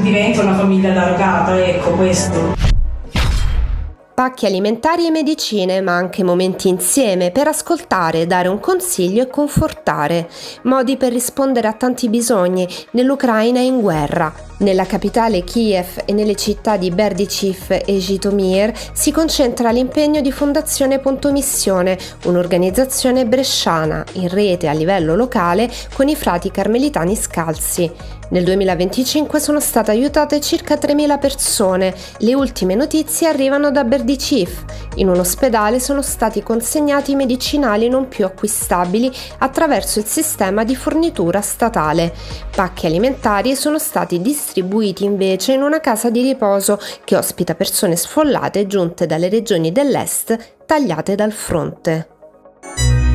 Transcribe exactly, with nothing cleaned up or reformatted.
diventa una famiglia allargata, ecco questo. Pacchi alimentari e medicine, ma anche momenti insieme per ascoltare, dare un consiglio e confortare. Modi per rispondere a tanti bisogni nell'Ucraina in guerra. Nella capitale Kiev e nelle città di Berdychiv e Zhytomyr si concentra l'impegno di Fondazione Ponto Missione, un'organizzazione bresciana in rete a livello locale con i frati carmelitani scalzi. Nel duemilaventicinque sono state aiutate circa tremila persone. Le ultime notizie arrivano da Berdychiv. In un ospedale sono stati consegnati medicinali non più acquistabili attraverso il sistema di fornitura statale. Pacchi alimentari sono stati distribuiti invece in una casa di riposo che ospita persone sfollate giunte dalle regioni dell'est tagliate dal fronte.